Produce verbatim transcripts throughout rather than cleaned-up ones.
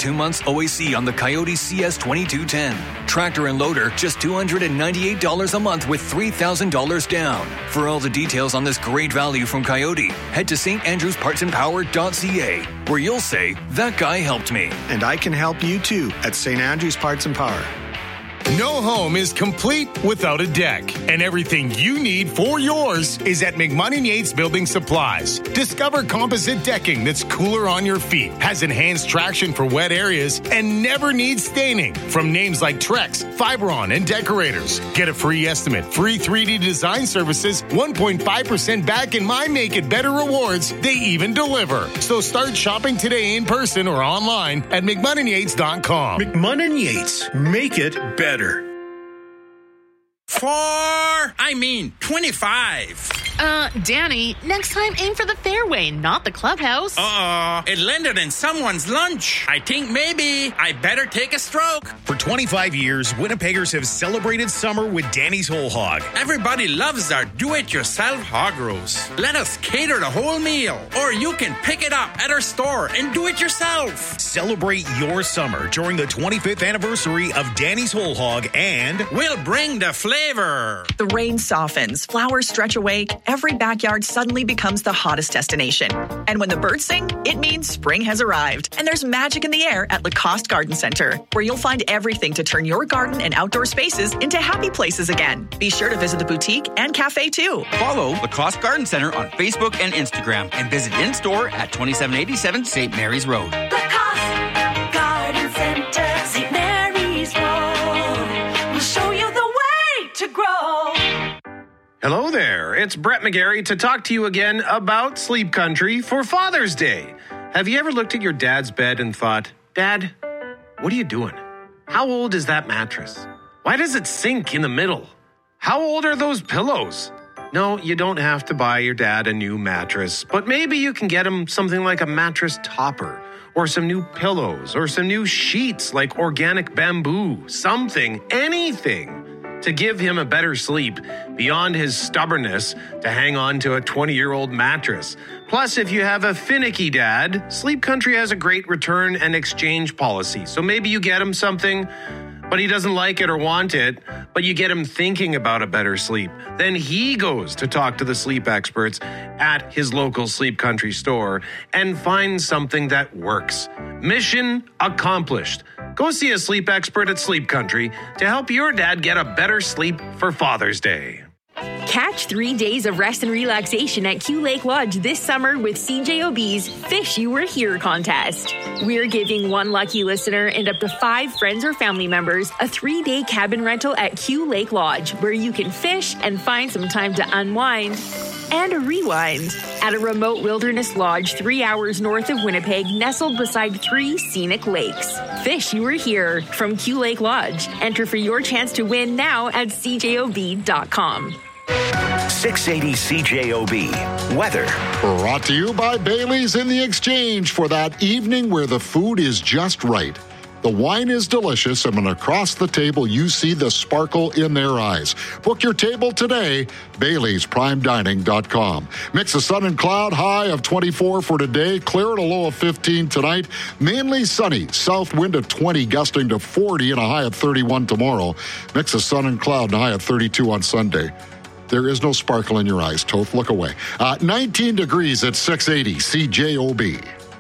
two months O A C on the Coyote C S twenty-two ten. Tractor and loader, just two hundred ninety-eight dollars a month with three thousand dollars down. For all the details on this great value from Coyote, head to s t andrews parts and power dot c a, where you'll say, that guy helped me. And I can help you too at Saint Andrews Parts and Power. No home is complete without a deck, and everything you need for yours is at McMunn and Yates Building Supplies. Discover composite decking that's cooler on your feet, has enhanced traction for wet areas, and never needs staining. From names like Trex, Fiberon, and Decorators. Get a free estimate, free three D design services, one point five percent back in My Make It Better rewards. They even deliver. So start shopping today in person or online at mcmunn and yates dot com. McMunn and Yates, make it better. Four, I mean twenty-five. Uh, Danny, next time aim for the fairway, not the clubhouse. Uh-oh, it landed in someone's lunch. I think maybe I better take a stroke. For twenty-five years, Winnipeggers have celebrated summer with Danny's Whole Hog. Everybody loves our do-it-yourself hog roast. Let us cater the whole meal, or you can pick it up at our store and do it yourself. Celebrate your summer during the twenty-fifth anniversary of Danny's Whole Hog, and we'll bring the flavor. The rain softens, flowers stretch awake, every backyard suddenly becomes the hottest destination. And when the birds sing, it means spring has arrived. And there's magic in the air at Lacoste Garden Center, where you'll find everything to turn your garden and outdoor spaces into happy places again. Be sure to visit the boutique and cafe too. Follow Lacoste Garden Center on Facebook and Instagram, and visit in-store at twenty-seven eighty-seven Saint Mary's Road. Lacoste Garden Center, Saint Mary's Road. We'll show you the way to grow. Hello there, it's Brett McGarry to talk to you again about Sleep Country for Father's Day. Have you ever looked at your dad's bed and thought, Dad, what are you doing? How old is that mattress? Why does it sink in the middle? How old are those pillows? No, you don't have to buy your dad a new mattress, but maybe you can get him something like a mattress topper, or some new pillows, or some new sheets like organic bamboo, something, anything to give him a better sleep beyond his stubbornness to hang on to a twenty-year-old mattress. Plus, if you have a finicky dad, Sleep Country has a great return and exchange policy. So maybe you get him something, but he doesn't like it or want it, but you get him thinking about a better sleep. Then he goes to talk to the sleep experts at his local Sleep Country store and finds something that works. Mission accomplished. Go see a sleep expert at Sleep Country to help your dad get a better sleep for Father's Day. Catch three days of rest and relaxation at Q Lake Lodge this summer with C J O B's Fish You Were Here contest. We're giving one lucky listener and up to five friends or family members a three-day cabin rental at Q Lake Lodge, where you can fish and find some time to unwind and rewind at a remote wilderness lodge three hours north of Winnipeg, nestled beside three scenic lakes. Fish You Were Here from Q Lake Lodge. Enter for your chance to win now at c j o b dot com. six eighty C J O B weather. Brought to you by Bailey's in the Exchange for that evening where the food is just right. The wine is delicious, and when across the table you see the sparkle in their eyes. Book your table today, Baileys Prime Dining dot com. Mix of sun and cloud, high of twenty-four for today, clear at a low of fifteen tonight. Mainly sunny, south wind at twenty, gusting to forty, and a high of thirty-one tomorrow. Mix of sun and cloud, and a high of thirty-two on Sunday. There is no sparkle in your eyes, Toth. Look away. Uh, nineteen degrees at six eighty C J O B.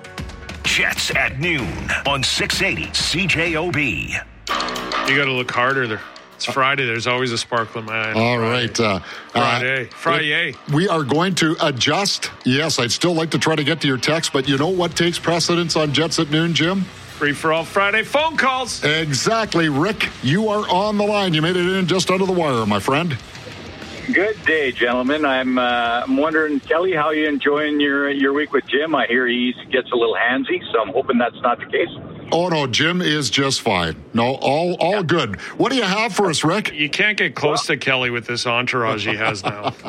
Jets at noon on six eighty C J O B. You got to look harder there. It's Friday. There's always a sparkle in my eye. All right. Uh, Friday. Uh, Friday. We are going to adjust. Yes, I'd still like to try to get to your text, but you know what takes precedence on Jets at noon, Jim? Free for all Friday phone calls. Exactly. Rick, you are on the line. You made it in just under the wire, my friend. Good day, gentlemen. I'm uh, I'm wondering, Kelly, how you enjoying your your week with Jim? I hear he gets a little handsy, so I'm hoping that's not the case. Oh, no, Jim is just fine. No, all all yeah. good. What do you have for us, Rick? You can't get close well, to Kelly with this entourage he has now. uh,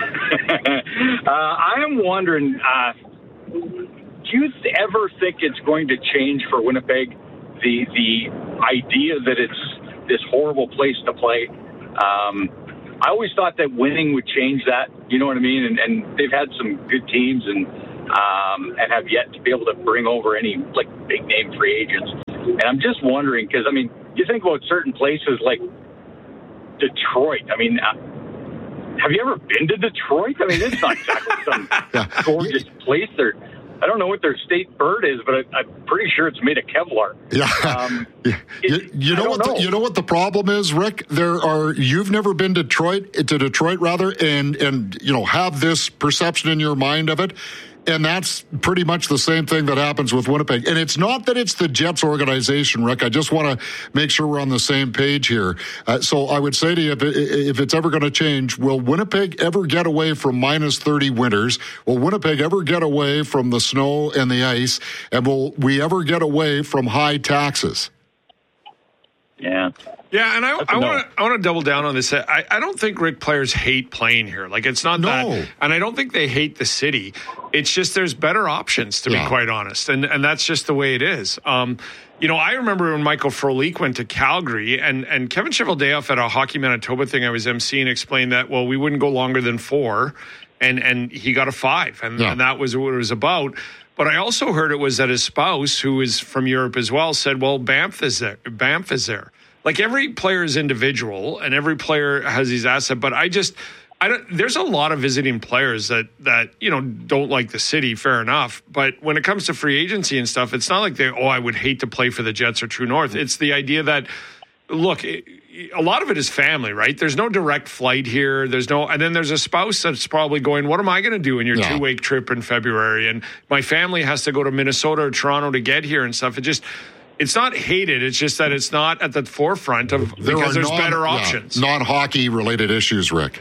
I am wondering, uh, do you ever think it's going to change for Winnipeg, the, the idea that it's this horrible place to play? Um I always thought that winning would change that, you know what I mean? And, and they've had some good teams and um, and have yet to be able to bring over any like big name free agents. And I'm just wondering, because, I mean, you think about certain places like Detroit. I mean, uh, have you ever been to Detroit? I mean, it's not exactly some yeah. gorgeous place. There, I don't know what their state bird is, but I, I'm pretty sure it's made of Kevlar. Yeah, um, yeah. You, you know what? know. The, you know what the problem is, Rick? There are you've never been to Detroit, to Detroit rather, and and you know have this perception in your mind of it. And that's pretty much the same thing that happens with Winnipeg. And it's not that it's the Jets organization, Rick. I just want to make sure we're on the same page here. Uh, so I would say to you, if, it, if it's ever going to change, will Winnipeg ever get away from minus thirty winters? Will Winnipeg ever get away from the snow and the ice? And will we ever get away from high taxes? Yeah. Yeah, and I I want to I want to double down on this. I, I don't think Rick players hate playing here. Like it's not no. that, and I don't think they hate the city. It's just there's better options, to yeah. be quite honest, and and that's just the way it is. Um, you know, I remember when Michael Frolik went to Calgary, and and Kevin Cheveldayoff at a Hockey Manitoba thing I was emceeing explained that well we wouldn't go longer than four, and and he got a five, and, yeah. and that was what it was about. But I also heard it was that his spouse, who is from Europe as well, said, well, Banff is there. Banff is there. Like every player is individual and every player has his asset. But I just, I don't, there's a lot of visiting players that, that, you know, don't like the city, fair enough. But when it comes to free agency and stuff, it's not like they, oh, I would hate to play for the Jets or True North. It's the idea that, look, it, a lot of it is family, right? There's no direct flight here. There's no, and then there's a spouse that's probably going, what am I going to do in your yeah. two week trip in February? And my family has to go to Minnesota or Toronto to get here and stuff. It just, it's not hated. It's just that it's not at the forefront of, there because there's non, better options. Yeah, non-hockey related issues, Rick.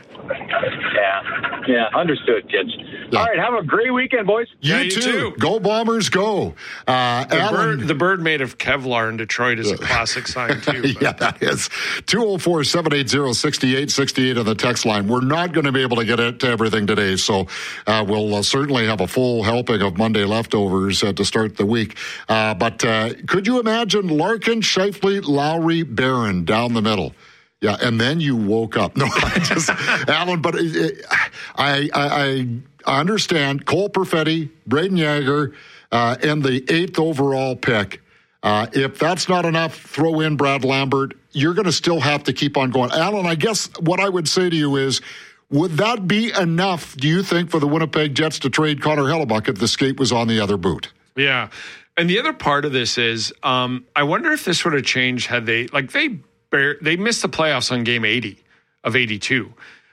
Yeah. Yeah. Understood, kids. Yeah. All right. Have a great weekend, boys. You, yeah, you too. too. Go Bombers, go. Uh, the, Alan, bird, the bird made of Kevlar in Detroit is a classic sign, too. yeah, that is. two oh four, seven eight zero, six eight six eight on the text line. We're not going to be able to get into everything today, so uh, we'll uh, certainly have a full helping of Monday leftovers uh, to start the week. Uh, but uh, could you imagine Larkin, Scheifele, Lowry, Barron down the middle? Yeah, and then you woke up. No, I just, Alan, but it, it, I, I, I understand Cole Perfetti, Braden Yager, uh, and the eighth overall pick. Uh, if that's not enough, throw in Brad Lambert. You're going to still have to keep on going. Alan, I guess what I would say to you is, would that be enough, do you think, for the Winnipeg Jets to trade Connor Hellebuyck if the skate was on the other boot? Yeah. And the other part of this is, um, I wonder if this would have changed had they, like they, They missed the playoffs on game eighty of eighty-two.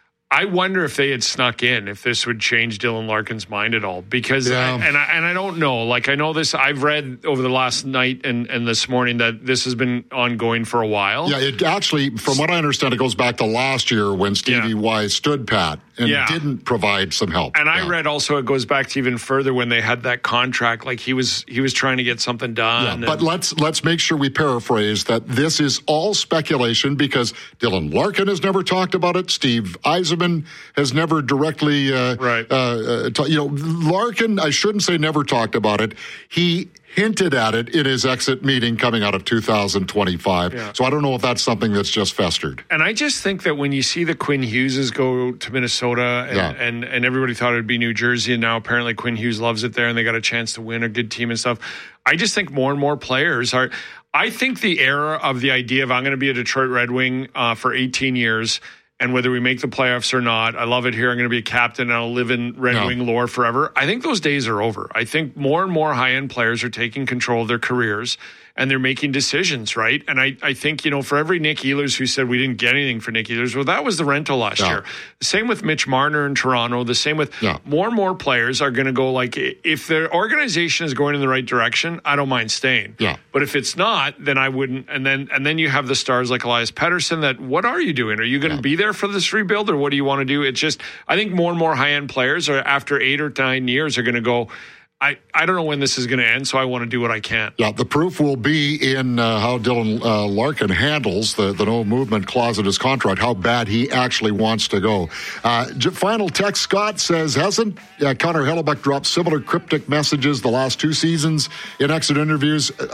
I wonder if they had snuck in, if this would change Dylan Larkin's mind at all. Because, yeah. I, and, I, and I don't know. Like, I know this, I've read over the last night and, and this morning that this has been ongoing for a while. Yeah, it actually, from what I understand, it goes back to last year when Stevie yeah. Wise stood pat and yeah. didn't provide some help. And yeah. I read also it goes back to even further when they had that contract. Like, he was he was trying to get something done. Yeah, and, but let's let's make sure we paraphrase that this is all speculation because Dylan Larkin has never talked about it. Steve Yzerman has never never directly, uh, right. uh, uh, ta- you know, Larkin, I shouldn't say never talked about it. He hinted at it in his exit meeting coming out of two thousand twenty-five. Yeah. So I don't know if that's something that's just festered. And I just think that when you see the Quinn Hugheses go to Minnesota and, yeah. and, and everybody thought it would be New Jersey, and now apparently Quinn Hughes loves it there and they got a chance to win a good team and stuff. I just think more and more players are, I think the era of the idea of I'm going to be a Detroit Red Wing uh, for eighteen years, and whether we make the playoffs or not, I love it here. I'm going to be a captain and I'll live in Red no. Wing lore forever. I think those days are over. I think more and more high-end players are taking control of their careers and they're making decisions, right? And I, I think, you know, for every Nick Ehlers who said we didn't get anything for Nick Ehlers, well, that was the rental last yeah. year. The same with Mitch Marner in Toronto. The same with yeah. more and more players are going to go like, if their organization is going in the right direction, I don't mind staying. Yeah. But if it's not, then I wouldn't. And then and then you have the stars like Elias Pettersson that, what are you doing? Are you going to yeah. be there for this rebuild or what do you want to do? It's just, I think more and more high-end players are after eight or nine years are going to go, I, I don't know when this is going to end, so I want to do what I can. Yeah, the proof will be in uh, how Dylan uh, Larkin handles the, the no movement clause in his contract, how bad he actually wants to go. Uh, final text, Scott says, hasn't uh, Connor Hellebuyck dropped similar cryptic messages the last two seasons in exit interviews? Uh,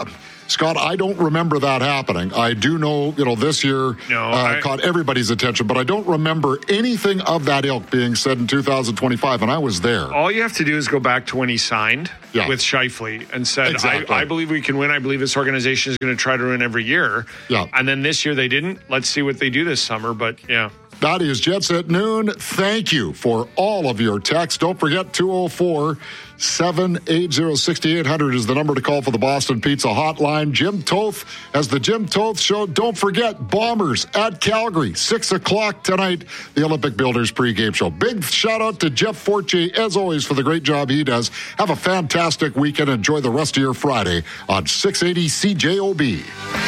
Scott, I don't remember that happening. I do know, you know, this year no, uh, I, caught everybody's attention, but I don't remember anything of that ilk being said in two thousand twenty-five, and I was there. All you have to do is go back to when he signed yeah. with Scheifele and said, exactly. I, I believe we can win. I believe this organization is going to try to win every year. Yeah. And then this year they didn't. Let's see what they do this summer, but yeah. That is Jets at Noon. Thank you for all of your texts. Don't forget, two oh four, seven eight zero, six eight zero zero is the number to call for the Boston Pizza Hotline. Jim Toth has the Jim Toth Show. Don't forget, Bombers at Calgary, six o'clock tonight, the Olympic Builders pregame show. Big shout out to Jeff Fortier, as always, for the great job he does. Have a fantastic weekend. Enjoy the rest of your Friday on six eighty C J O B.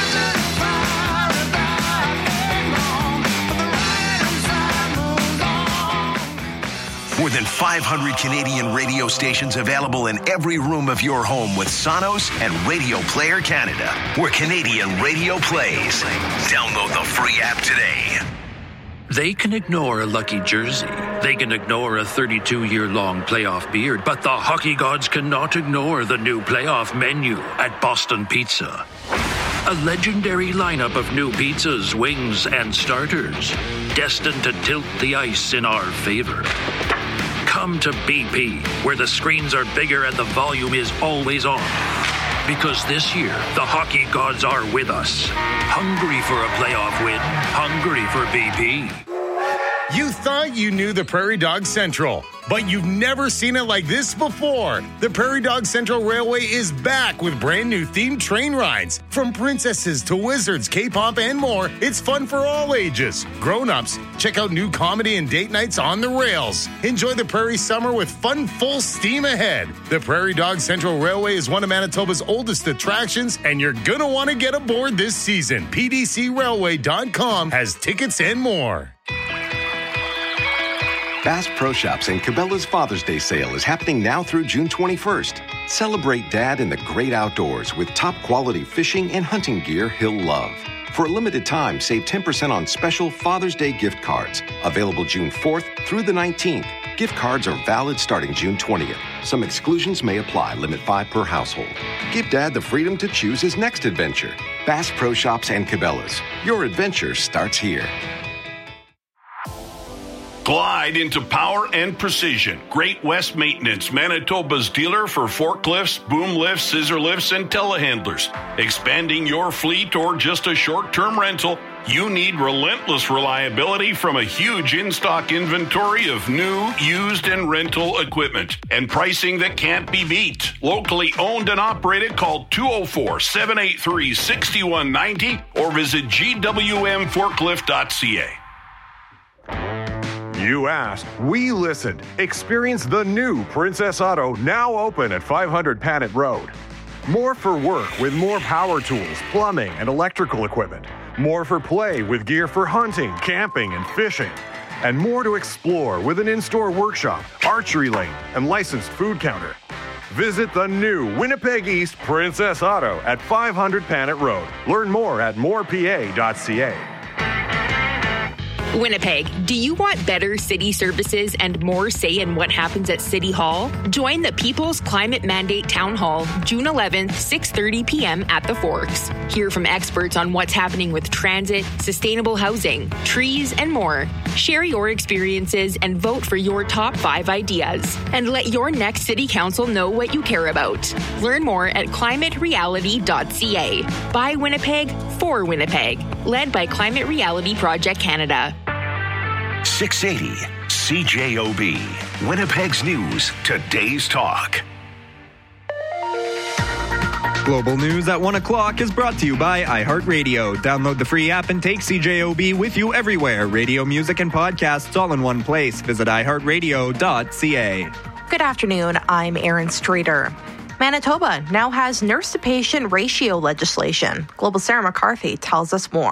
More than five hundred Canadian radio stations available in every room of your home with Sonos and Radio Player Canada, where Canadian radio plays. Download the free app today. They can ignore a lucky jersey. They can ignore a thirty-two-year-long playoff beard, but the hockey gods cannot ignore the new playoff menu at Boston Pizza. A legendary lineup of new pizzas, wings, and starters, destined to tilt the ice in our favor. Come to B P, where the screens are bigger and the volume is always on. Because this year, the hockey gods are with us. Hungry for a playoff win. Hungry for B P. You thought you knew the Prairie Dog Central, but you've never seen it like this before. The Prairie Dog Central Railway is back with brand new themed train rides. From princesses to wizards, K-pop, and more, it's fun for all ages. Grown-ups, check out new comedy and date nights on the rails. Enjoy the Prairie summer with fun full steam ahead. The Prairie Dog Central Railway is one of Manitoba's oldest attractions, and you're gonna want to get aboard this season. P D C railway dot com has tickets and more. Bass Pro Shops and Cabela's Father's Day sale is happening now through June twenty-first. Celebrate Dad in the great outdoors with top quality fishing and hunting gear he'll love. For a limited time, save ten percent on special Father's Day gift cards. Available June fourth through the nineteenth. Gift cards are valid starting June twentieth. Some exclusions may apply. Limit five per household. Give Dad the freedom to choose his next adventure. Bass Pro Shops and Cabela's. Your adventure starts here. Glide into power and precision. Great West Maintenance, Manitoba's dealer for forklifts, boom lifts, scissor lifts, and telehandlers. Expanding your fleet or just a short-term rental, you need relentless reliability from a huge in-stock inventory of new, used, and rental equipment. And pricing that can't be beat. Locally owned and operated, call two oh four, seven eight three, six one nine oh or visit g w m forklift dot c a. You asked, we listened. Experience the new Princess Auto, now open at five hundred Panet Road. More for work with more power tools, plumbing, and electrical equipment. More for play with gear for hunting, camping, and fishing. And more to explore with an in-store workshop, archery lane, and licensed food counter. Visit the new Winnipeg East Princess Auto at five hundred Panet Road. Learn more at more p a dot c a. Winnipeg, do you want better city services and more say in what happens at City Hall? Join the People's Climate Mandate Town Hall, June eleventh, six thirty p.m. at the Forks. Hear from experts on what's happening with transit, sustainable housing, trees, and more. Share your experiences and vote for your top five ideas. And let your next city council know what you care about. Learn more at climate reality dot c a. By Winnipeg, for Winnipeg. Led by Climate Reality Project Canada. six eighty C J O B. Winnipeg's News, today's talk. Global News at one o'clock is brought to you by iHeartRadio. Download the free app and take C J O B with you everywhere. Radio, music, and podcasts all in one place. Visit i heart radio dot c a. Good afternoon. I'm Erin Streeter. Manitoba now has nurse-to-patient ratio legislation. Global Sarah McCarthy tells us more.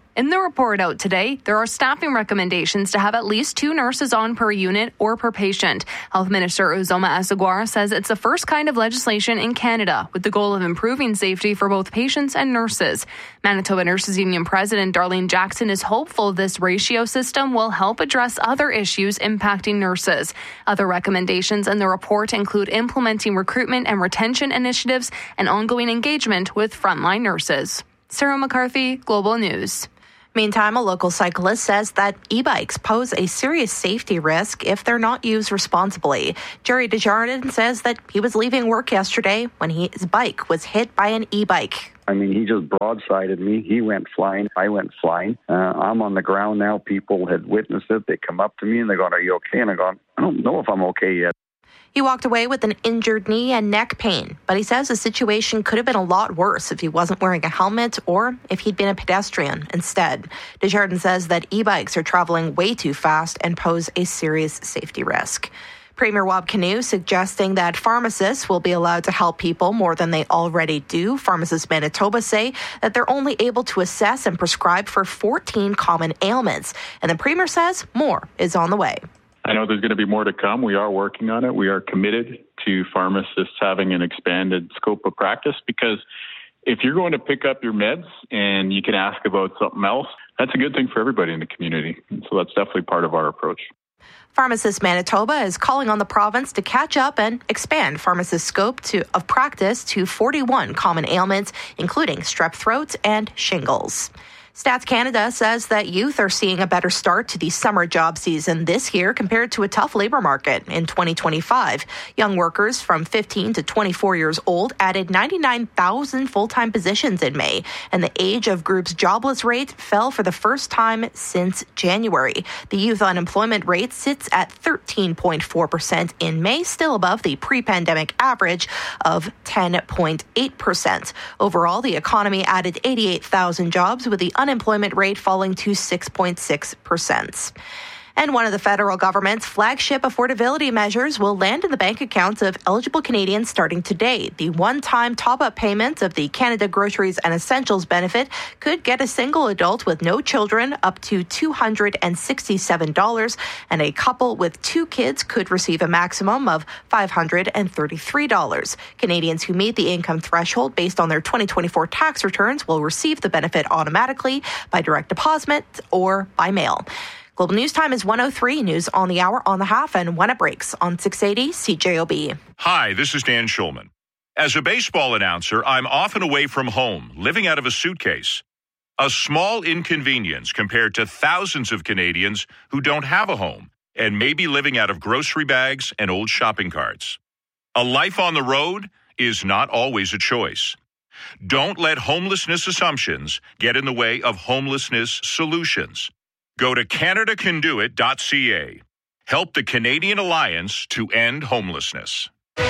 In the report out today, there are staffing recommendations to have at least two nurses on per unit or per patient. Health Minister Uzoma Asseguara says it's the first kind of legislation in Canada with the goal of improving safety for both patients and nurses. Manitoba Nurses Union President Darlene Jackson is hopeful this ratio system will help address other issues impacting nurses. Other recommendations in the report include implementing recruitment and retention initiatives and ongoing engagement with frontline nurses. Sarah McCarthy, Global News. Meantime, a local cyclist says that e-bikes pose a serious safety risk if they're not used responsibly. Jerry Desjardins says that he was leaving work yesterday when he, his bike was hit by an e-bike. I mean, he just broadsided me. He went flying. I went flying. Uh, I'm on the ground now. People had witnessed it. They come up to me and they go, "Are you okay?" And I go, "I don't know if I'm okay yet." He walked away with an injured knee and neck pain, but he says the situation could have been a lot worse if he wasn't wearing a helmet or if he'd been a pedestrian instead. Desjardins says that e-bikes are traveling way too fast and pose a serious safety risk. Premier Wab Kinew suggesting that pharmacists will be allowed to help people more than they already do. Pharmacists Manitoba say that they're only able to assess and prescribe for fourteen common ailments, and the Premier says more is on the way. I know there's going to be more to come. We are working on it. We are committed to pharmacists having an expanded scope of practice, because if you're going to pick up your meds and you can ask about something else, that's a good thing for everybody in the community. And so that's definitely part of our approach. Pharmacists Manitoba is calling on the province to catch up and expand pharmacist scope to, of practice to forty-one common ailments, including strep throat and shingles. Stats Canada says that youth are seeing a better start to the summer job season this year compared to a tough labor market in twenty twenty-five. Young workers from fifteen to twenty-four years old added ninety-nine thousand full-time positions in May, and the age of group's jobless rate fell for the first time since January. The youth unemployment rate sits at thirteen point four percent in May, still above the pre-pandemic average of ten point eight percent. Overall, the economy added eighty-eight thousand jobs, with the unemployment rate falling to six point six percent. And one of the federal government's flagship affordability measures will land in the bank accounts of eligible Canadians starting today. The one-time top-up payment of the Canada Groceries and Essentials benefit could get a single adult with no children up to two hundred sixty-seven dollars, and a couple with two kids could receive a maximum of five hundred thirty-three dollars. Canadians who meet the income threshold based on their twenty twenty-four tax returns will receive the benefit automatically by direct deposit or by mail. Global News Time is one oh three. News on the hour, on the half, and when it breaks on six eighty C J O B. Hi, this is Dan Schulman. As a baseball announcer, I'm often away from home, living out of a suitcase. A small inconvenience compared to thousands of Canadians who don't have a home and may be living out of grocery bags and old shopping carts. A life on the road is not always a choice. Don't let homelessness assumptions get in the way of homelessness solutions. Go to Canada Can Do It dot C A. Help the Canadian Alliance to end homelessness.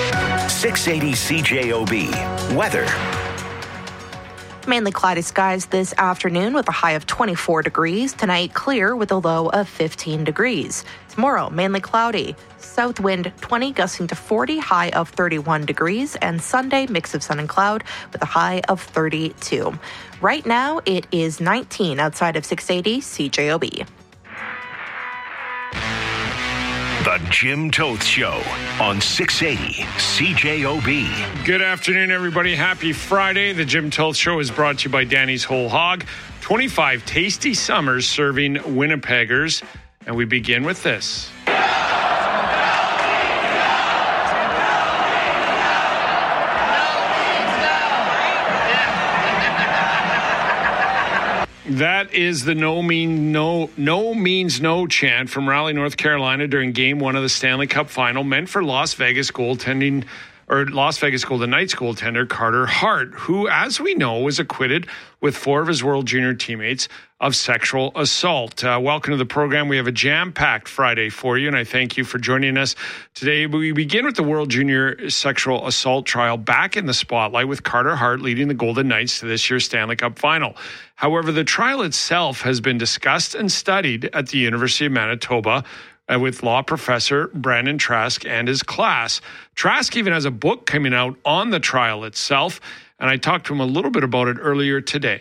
six eighty C J O B. Weather. Mainly cloudy skies this afternoon with a high of twenty-four degrees. Tonight, clear with a low of fifteen degrees. Tomorrow, mainly cloudy. South wind twenty, gusting to forty, high of thirty-one degrees. And Sunday, mix of sun and cloud with a high of thirty-two. Right now, it is nineteen outside of six eighty C J O B. The Jim Toth Show on six eighty C J O B. Good afternoon, everybody. Happy Friday. The Jim Toth Show is brought to you by Danny's Whole Hog. twenty-five tasty summers serving Winnipeggers. And we begin with this. That is the no mean no no means no chant from Raleigh, North Carolina during Game One of the Stanley Cup Final, meant for Las Vegas goaltending or Las Vegas Golden Knights goaltender Carter Hart, who, as we know, was acquitted with four of his World Junior teammates of sexual assault. Uh, welcome to the program. We have a jam-packed Friday for you, and I thank you for joining us today. We begin with the World Junior sexual assault trial back in the spotlight, with Carter Hart leading the Golden Knights to this year's Stanley Cup Final. However, the trial itself has been discussed and studied at the University of Manitoba uh, with law professor Brandon Trask and his class. Trask even has a book coming out on the trial itself, and I talked to him a little bit about it earlier today.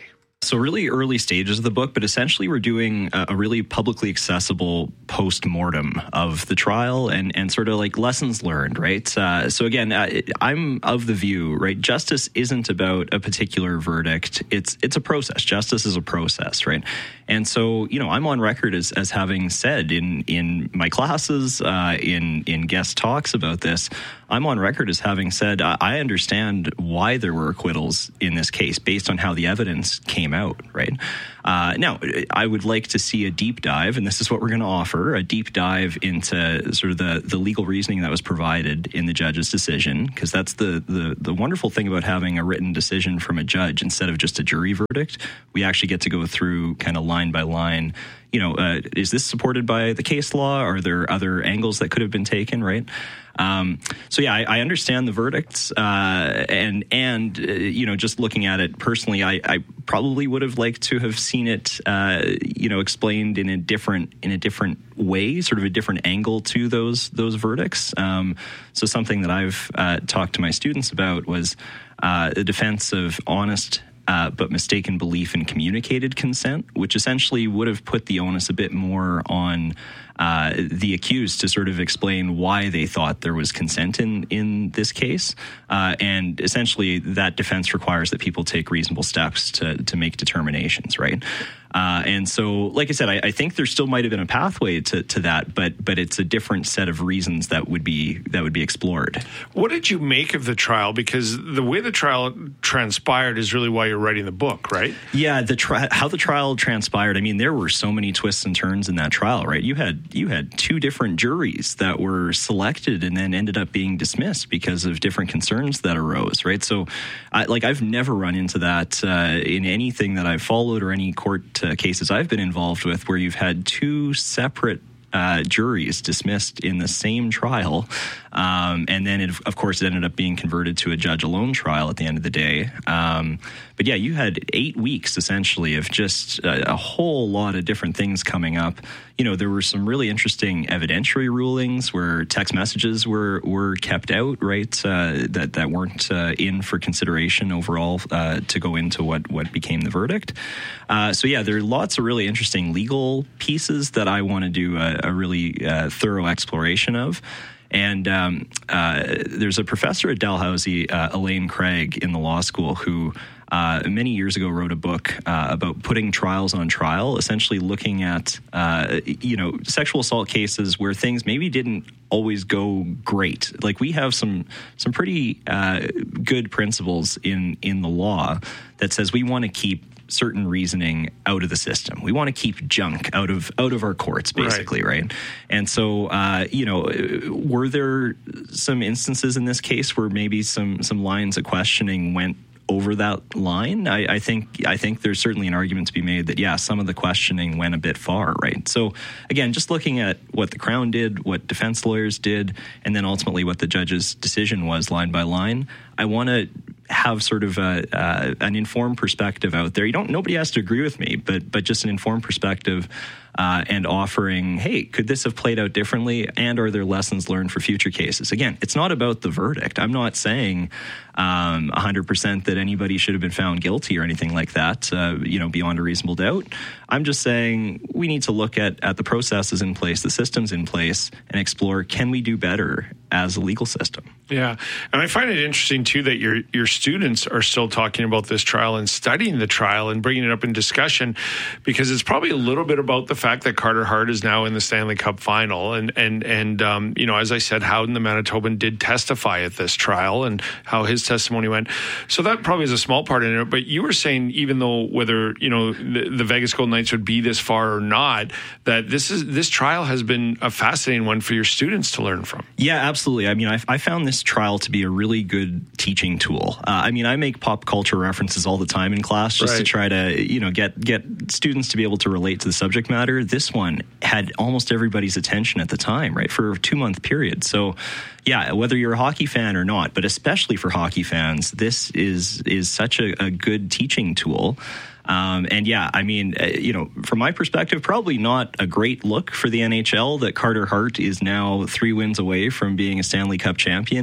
So really early stages of the book, but essentially we're doing a, a really publicly accessible post-mortem of the trial and, and sort of like lessons learned, right? Uh, so again, uh, I'm of the view, right, justice isn't about a particular verdict. It's it's a process. Justice is a process, right? And so, you know, I'm on record as, as having said in, in my classes, uh, in, in guest talks about this, I'm on record as having said, uh, I understand why there were acquittals in this case based on how the evidence came out, right? Uh, now, I would like to see a deep dive, and this is what we're going to offer, a deep dive into sort of the, the legal reasoning that was provided in the judge's decision, because that's the, the, the wonderful thing about having a written decision from a judge instead of just a jury verdict. We actually get to go through kind of line by line, you know, uh, is this supported by the case law? Are there other angles that could have been taken, right? Um, so yeah, I, I understand the verdicts, uh, and and uh, you know, just looking at it personally, I, I probably would have liked to have seen it, uh, you know, explained in a different in a different way, sort of a different angle to those those verdicts. Um, so something that I've uh, talked to my students about was uh, the defense of honest. Uh, but mistaken belief in communicated consent, which essentially would have put the onus a bit more on uh, the accused to sort of explain why they thought there was consent in, in this case. Uh, and essentially that defense requires that people take reasonable steps to, to make determinations, right? Uh, and so, like I said, I, I think there still might have been a pathway to, to that, but but it's a different set of reasons that would be that would be explored. What did you make of the trial? Because the way the trial transpired is really why you're writing the book, right? Yeah, the tri- how the trial transpired. I mean, there were so many twists and turns in that trial, right? You had you had two different juries that were selected and then ended up being dismissed because of different concerns that arose, right? So, I, like, I've never run into that uh, in anything that I've followed or any court Uh, cases I've been involved with where you've had two separate uh, juries dismissed in the same trial. Um, and then, it, of course, it ended up being converted to a judge-alone trial at the end of the day. Um, but, yeah, you had eight weeks, essentially, of just a, a whole lot of different things coming up. You know, there were some really interesting evidentiary rulings where text messages were, were kept out, right, uh, that, that weren't uh, in for consideration overall uh, to go into what, what became the verdict. Uh, so, yeah, there are lots of really interesting legal pieces that I want to do a, a really uh, thorough exploration of. And um, uh, there's a professor at Dalhousie, uh, Elaine Craig, in the law school who uh, many years ago wrote a book uh, about putting trials on trial, essentially looking at, uh, you know, sexual assault cases where things maybe didn't always go great. Like, we have some some pretty uh, good principles in, in the law that says we want to keep certain reasoning out of the system. We want to keep junk out of out of our courts, basically, right? right? And so, uh, you know, were there some instances in this case where maybe some some lines of questioning went over that line? I, I think I think there's certainly an argument to be made that, yeah, some of the questioning went a bit far, right? So, again, just looking at what the Crown did, what defense lawyers did, and then ultimately what the judge's decision was line by line, I want to have sort of a, uh, an informed perspective out there. You don't. Nobody has to agree with me, but but just an informed perspective uh, and offering, hey, could this have played out differently? And are there lessons learned for future cases? Again, it's not about the verdict. I'm not saying um, one hundred percent that anybody should have been found guilty or anything like that, uh, you know, beyond a reasonable doubt. I'm just saying we need to look at, at the processes in place, the systems in place, and explore, can we do better as a legal system? Yeah. And I find it interesting, too, that your your students are still talking about this trial and studying the trial and bringing it up in discussion, because it's probably a little bit about the fact that Carter Hart is now in the Stanley Cup final. And, and, and um, you know, as I said, Howden, the Manitoban, did testify at this trial and how his testimony went. So that probably is a small part in it. But you were saying, even though whether, you know, the, the Vegas Golden Knights would be this far or not, that this is this trial has been a fascinating one for your students to learn from. Yeah, absolutely. I mean, I, I found this trial to be a really good teaching tool. Uh, I mean, I make pop culture references all the time in class just right. to try to, you know, get get students to be able to relate to the subject matter. This one had almost everybody's attention at the time, right, for a two-month period. So, yeah, whether you're a hockey fan or not, but especially for hockey fans, this is is such a, a good teaching tool. Um, and yeah, I mean, uh, you know, from my perspective, probably not a great look for the N H L that Carter Hart is now three wins away from being a Stanley Cup champion.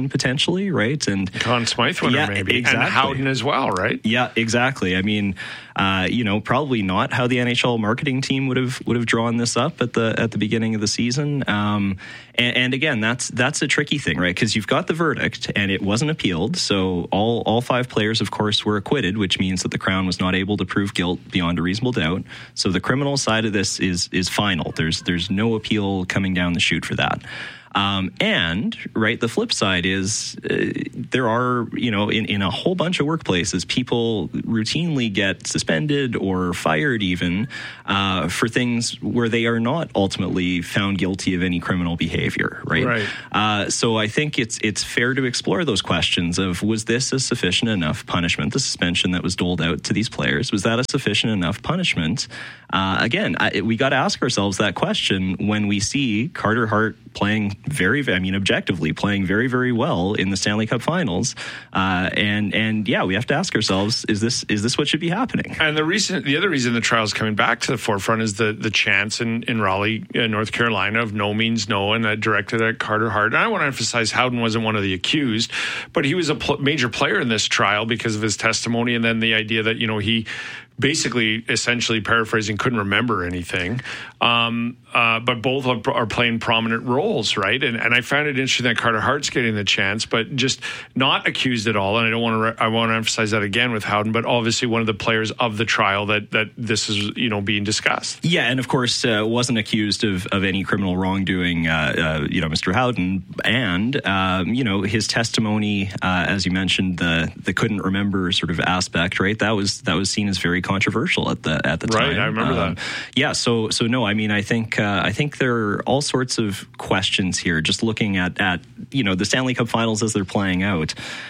Howden potentially, right? And Conn Smythe winner yeah, maybe, exactly. and Howden as well, right? Yeah, exactly. I mean, uh, you know, probably not how the N H L marketing team would have would have drawn this up at the at the beginning of the season. Um, and, and again, that's that's a tricky thing, right? Because you've got the verdict and it wasn't appealed, so all all five players, of course, were acquitted, which means that the Crown was not able to prove guilt beyond a reasonable doubt. So the criminal side of this is is final. There's there's no appeal coming down the chute for that. Um, and, right, the flip side is uh, there are, you know, in, in a whole bunch of workplaces, people routinely get suspended or fired even uh, for things where they are not ultimately found guilty of any criminal behavior, right? Right. Uh, so I think it's it's fair to explore those questions of, was this a sufficient enough punishment, the suspension that was doled out to these players? Was that a sufficient enough punishment? Uh, again, I, we got to ask ourselves that question when we see Carter Hart playing very, I mean, objectively playing very, very well in the Stanley Cup Finals, uh, and and yeah, we have to ask ourselves: is this is this what should be happening? And the reason, the other reason the trial's coming back to the forefront is the the chance in in Raleigh, uh, North Carolina, of no means no, and uh, directed at Carter Hart. And I want to emphasize Howden wasn't one of the accused, but he was a pl- major player in this trial because of his testimony, and then the idea that, you know, he basically, essentially paraphrasing, couldn't remember anything. Um, uh, but both are, are playing prominent roles, right? And and I found it interesting that Carter Hart's getting the chance, but just not accused at all. And I don't want to. Re- I want to emphasize that again with Howden, but obviously one of the players of the trial that that this is, you know, being discussed. Yeah, and of course uh, wasn't accused of, of any criminal wrongdoing. Uh, uh, you know, Mister Howden, and um, you know, his testimony, uh, as you mentioned, the the couldn't remember sort of aspect, right? That was that was seen as very controversial at the at the time. Right, I remember um, that. Yeah, so so no, I mean, I think uh, I think there are all sorts of questions here. Just looking at at you know the Stanley Cup Finals as they're playing out.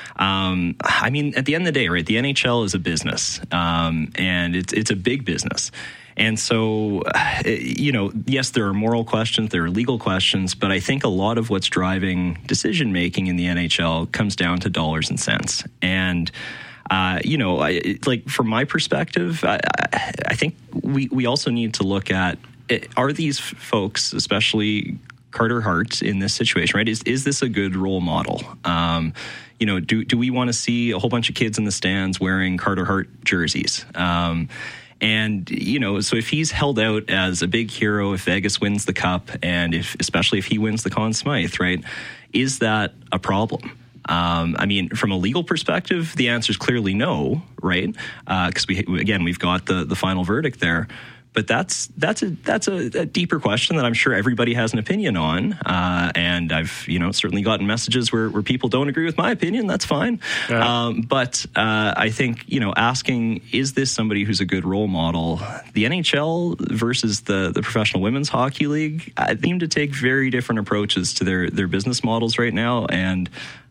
Um, I mean, at the end of the day, right? The N H L is a business, um, and it's it's a big business. And so, you know, yes, there are moral questions, there are legal questions, but I think a lot of what's driving decision making in the N H L comes down to dollars and cents. And Uh, you know, I, like from my perspective, I, I think we, we also need to look at, are these folks, especially Carter Hart in this situation, right? Is is this a good role model? Um, you know, do do we want to see a whole bunch of kids in the stands wearing Carter Hart jerseys? Um, and, you know, so if he's held out as a big hero, if Vegas wins the cup, and if especially if he wins the Conn Smythe, right, is that a problem? Um, I mean, from a legal perspective, the answer is clearly no, right? Because uh, we again, we've got the the final verdict there. But that's that's a that's a, a deeper question that I'm sure everybody has an opinion on. Uh, and I've you know certainly gotten messages where, where people don't agree with my opinion. That's fine. Yeah. Um, but uh, I think you know asking, is this somebody who's a good role model? The N H L versus the the Professional Women's Hockey League I seem to take very different approaches to their their business models right now. And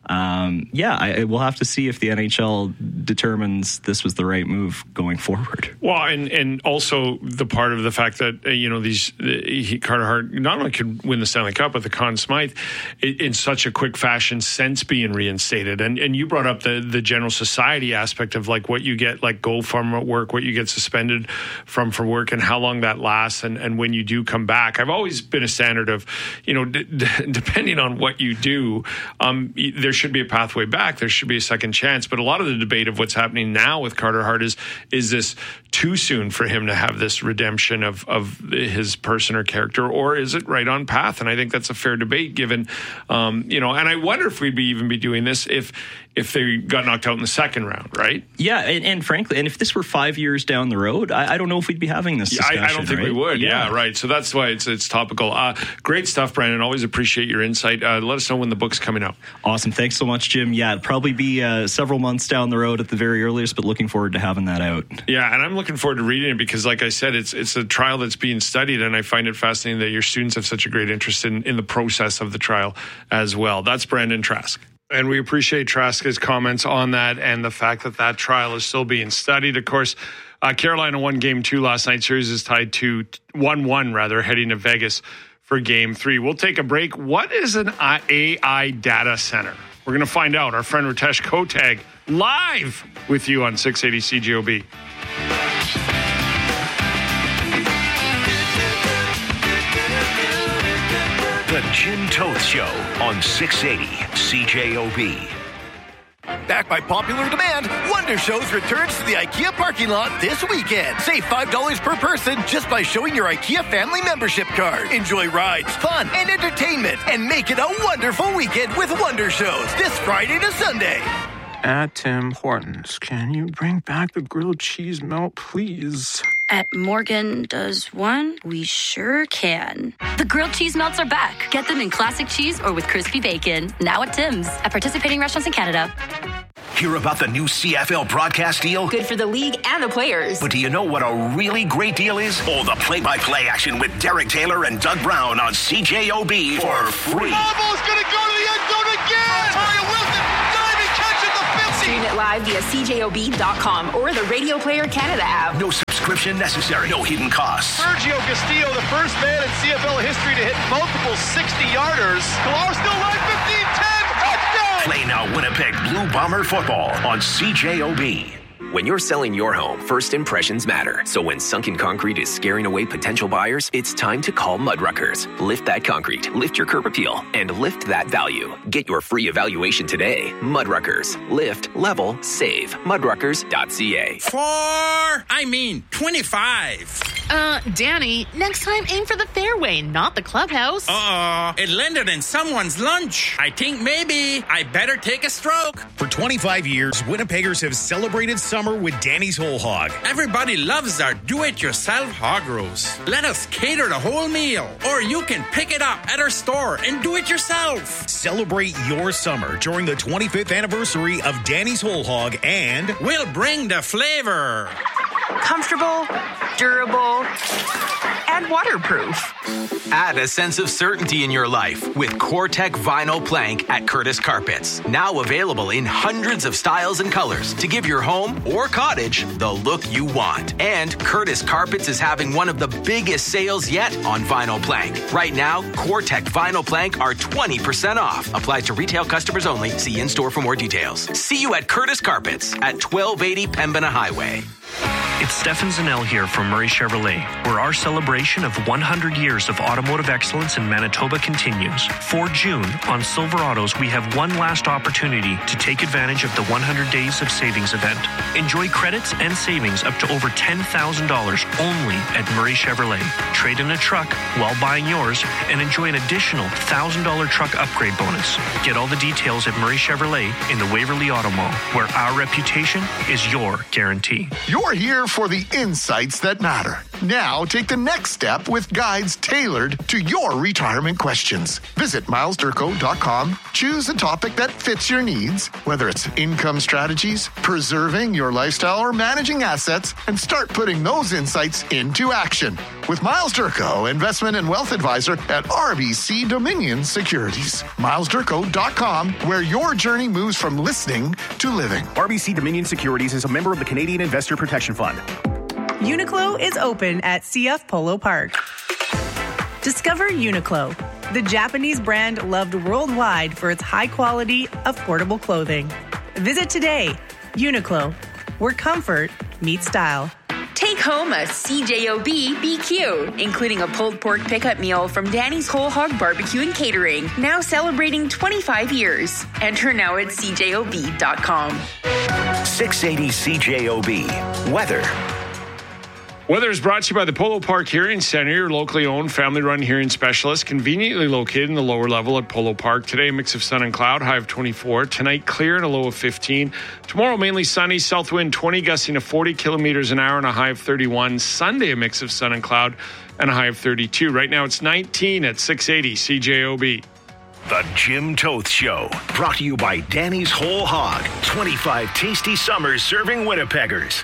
Um, yeah, I, we'll have to see if the N H L determines this was the right move going forward. Well, and, and also the part of the fact that, uh, you know, these uh, he, Carter Hart not only could win the Stanley Cup, but the Conn Smythe in, in such a quick fashion since being reinstated. And and you brought up the, the general society aspect of like what you get, like go from work, what you get suspended from for work, and how long that lasts, and, and when you do come back. I've always been a standard of, you know, d- d- depending on what you do, um, there's should be a pathway back. There should be a second chance. But a lot of the debate of what's happening now with Carter Hart is, is this too soon for him to have this redemption of, of his person or character, or is it right on path? And I think that's a fair debate given, um, you know, and I wonder if we'd be even be doing this if if they got knocked out in the second round, right? Yeah, and, and frankly, and if this were five years down the road, I, I don't know if we'd be having this discussion. I, I don't think right? we would. Yeah. Yeah, right. So that's why it's it's topical. Uh, great stuff, Brandon. Always appreciate your insight. Uh, let us know when the book's coming out. Awesome. Thanks so much, Jim. Yeah, it'll probably be uh, several months down the road at the very earliest, but looking forward to having that out. Yeah, and I'm looking forward to reading it because, like I said, it's it's a trial that's being studied, and I find it fascinating that your students have such a great interest in, in the process of the trial as well. That's Brandon Trask. And we appreciate Trask's comments on that and the fact that that trial is still being studied. Of course, uh, Carolina won game two last night. Series is tied to one one, rather, heading to Vegas for game three. We'll take a break. What is an A I data center? We're going to find out. Our friend Ritesh Kotag live with you on six eighty C J O B. The Jim Toth Show on six eighty C J O B. Backed by popular demand, Wonder Shows returns to the IKEA parking lot this weekend. Save five dollars per person just by showing your IKEA family membership card. Enjoy rides, fun, and entertainment, and make it a wonderful weekend with Wonder Shows this Friday to Sunday. At Tim Hortons, can you bring back the grilled cheese melt, please? At Morgan Does One, we sure can. The grilled cheese melts are back. Get them in classic cheese or with crispy bacon. Now at Tim's. At participating restaurants in Canada. Hear about the new C F L broadcast deal? Good for the league and the players. But do you know what a really great deal is? Oh, the play-by-play action with Derek Taylor and Doug Brown on C J O B for free. Ball's going to go to the end zone again. Ontario Wilson diving catch at the fifty. Stream it live via C J O B dot com or the Radio Player Canada app. No subscription necessary. No hidden costs. Sergio Castillo, the first man in C F L history to hit multiple sixty-yarders. Sklar still alive, fifteen ten, touchdown! Play now Winnipeg Blue Bomber football on C J O B. When you're selling your home, first impressions matter. So when sunken concrete is scaring away potential buyers, it's time to call Mudruckers. Lift that concrete, lift your curb appeal, and lift that value. Get your free evaluation today. Mudruckers. Lift, level, save. Mudruckers dot c a. Four, I mean twenty-five. Uh, Danny, next time aim for the fairway, not the clubhouse. Uh-oh, it landed in someone's lunch. I think maybe I better take a stroke. For twenty-five years, Winnipeggers have celebrated summer with Danny's Whole Hog. Everybody loves our do-it-yourself hog roast. Let us cater the whole meal, or you can pick it up at our store and do it yourself. Celebrate your summer during the twenty-fifth anniversary of Danny's Whole Hog, and we'll bring the flavor. Comfortable, durable, and waterproof. Add a sense of certainty in your life with CoreTech Vinyl Plank at Curtis Carpets. Now available in hundreds of styles and colors to give your home or cottage the look you want. And Curtis Carpets is having one of the biggest sales yet on vinyl plank. Right now, CoreTech Vinyl Plank are twenty percent off. Applies to retail customers only. See in-store for more details. See you at Curtis Carpets at twelve eighty Pembina Highway. It's Stefan Zanel here from Murray Chevrolet, where our celebration of one hundred years of automotive excellence in Manitoba continues. For June, on Silverados, we have one last opportunity to take advantage of the one hundred Days of Savings event. Enjoy credits and savings up to over ten thousand dollars only at Murray Chevrolet. Trade in a truck while buying yours and enjoy an additional one thousand dollars truck upgrade bonus. Get all the details at Murray Chevrolet in the Waverly Auto Mall, where our reputation is your guarantee. You're here for the insights that matter. Now take the next step with guides tailored to your retirement questions. Visit miles durko dot com, choose a topic that fits your needs, whether it's income strategies, preserving your lifestyle, or managing assets, and start putting those insights into action. With Miles Durko, investment and wealth advisor at R B C Dominion Securities. miles durko dot com, where your journey moves from listening to living. R B C Dominion Securities is a member of the Canadian Investor Protection Fund. Uniqlo is open at C F Polo Park. Discover Uniqlo, the Japanese brand loved worldwide for its high-quality, affordable clothing. Visit today. Uniqlo, where comfort meets style. Take home a C J O B B Q, including a pulled pork pickup meal from Danny's Whole Hog Barbecue and Catering, now celebrating twenty-five years. Enter now at C J O B dot com. six eighty C J O B. Weather. Weather is brought to you by the Polo Park Hearing Center, your locally owned, family-run hearing specialist, conveniently located in the lower level at Polo Park. Today, a mix of sun and cloud, high of twenty-four. Tonight, clear and a low of fifteen. Tomorrow, mainly sunny, south wind twenty, gusting to forty kilometers an hour and a high of thirty-one. Sunday, a mix of sun and cloud and a high of thirty-two. Right now, it's nineteen at six eighty C J O B. The Jim Toth Show, brought to you by Danny's Whole Hog. twenty-five tasty summers serving Winnipeggers.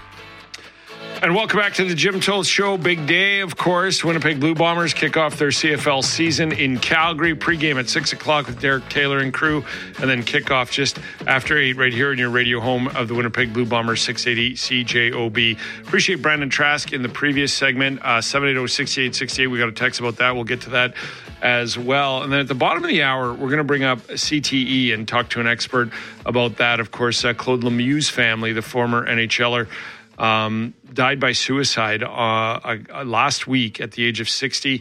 And welcome back to the Jim Toth Show. Big day, of course. Winnipeg Blue Bombers kick off their C F L season in Calgary. Pre-game at six o'clock with Derek Taylor and crew. And then kickoff just after eight right here in your radio home of the Winnipeg Blue Bombers, six eighty C J O B. Appreciate Brandon Trask in the previous segment, uh, seven eight zero, six eight six eight. We got a text about that. We'll get to that as well. And then at the bottom of the hour, we're going to bring up C T E and talk to an expert about that. Of course, uh, Claude Lemieux's family, the former N H L er, Um, died by suicide uh, uh, last week at the age of sixty.